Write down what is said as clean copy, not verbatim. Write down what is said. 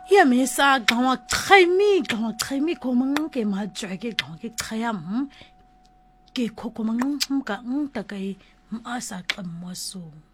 ya mesa gawa khaimi ko mang ke ma jwa ke gawa ke khayam ke khoko mang ka ta kai asa qammo so